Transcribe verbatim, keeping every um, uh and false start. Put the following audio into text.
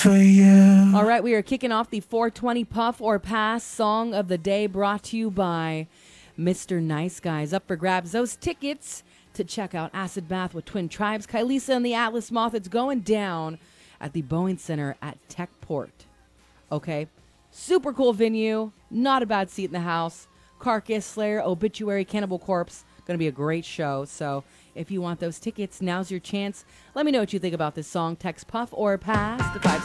for you. All right, we are kicking off the four twenty Puff or Pass song of the day, brought to you by Mister Nice Guys. Up for grabs, those tickets to check out Acid Bath with Twin Tribes, Kylisa and the Atlas Moth. It's going down at the Boeing Center at Techport. Okay, super cool venue, not a bad seat in the house. Carcass, Slayer, Obituary, Cannibal Corpse. Going to be a great show. So if you want those tickets, now's your chance. Let me know what you think about this song. Text Puff or Pass to five